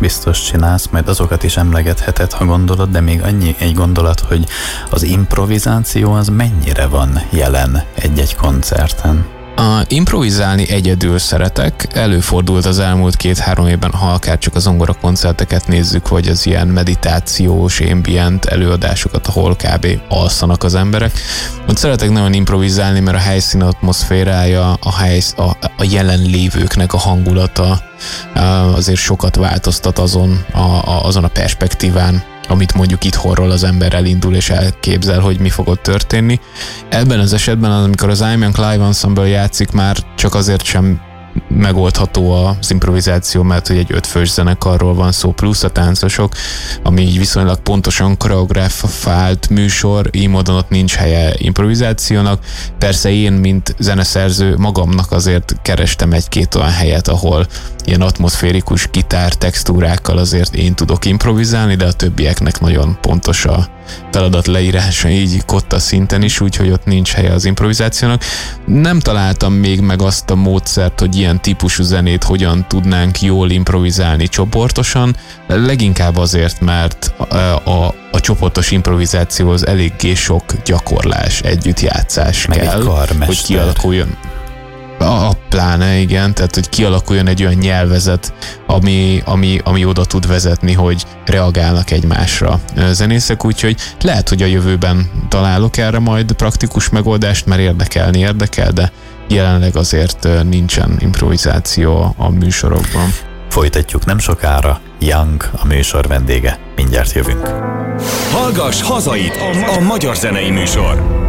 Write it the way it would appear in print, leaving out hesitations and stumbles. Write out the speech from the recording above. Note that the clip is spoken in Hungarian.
biztos csinálsz, majd azokat is emlegetheted, ha gondolod, de még egy gondolat, hogy az improvizáció az mennyire van jelen egy-egy koncerten? Improvizálni egyedül szeretek. Előfordult az elmúlt 2-3 évben, ha akár csak a zongora koncerteket nézzük, vagy az ilyen meditációs, ambient előadásokat, ahol kb. Alszanak az emberek. Ott szeretek nagyon improvizálni, mert a helyszín atmoszférája, a jelenlévőknek a hangulata azért sokat változtat azon a perspektíván, amit mondjuk itthonról az ember elindul és elképzel, hogy mi fog ott történni. Ebben az esetben, amikor az I'm Young Live Ensemble játszik, már csak azért sem megoldható az improvizáció, mert hogy egy 5 fős zenekarról van szó, plusz a táncosok, ami így viszonylag pontosan koreografált műsor, így módon ott nincs helye improvizációnak. Persze én, mint zeneszerző, magamnak azért kerestem 1-2 olyan helyet, ahol ilyen atmoszférikus gitár textúrákkal azért én tudok improvizálni, de a többieknek nagyon pontos a feladat leírása, így kotta szinten is, úgyhogy ott nincs helye az improvizációnak. Nem találtam még meg azt a módszert, hogy ilyen típusú zenét hogyan tudnánk jól improvizálni csoportosan, leginkább azért, mert a csoportos improvizációhoz eléggé sok gyakorlás, együttjátszás meg kell, hogy kialakuljon. Pláne, igen, tehát hogy kialakuljon egy olyan nyelvezet, ami oda tud vezetni, hogy reagálnak egymásra zenészek, úgyhogy lehet, hogy a jövőben találok erre majd praktikus megoldást, mert érdekel, de jelenleg azért nincsen improvizáció a műsorokban. Folytatjuk nem sokára. Young a műsor vendége. Mindjárt jövünk. Hallgass hazait, a magyar zenei műsor.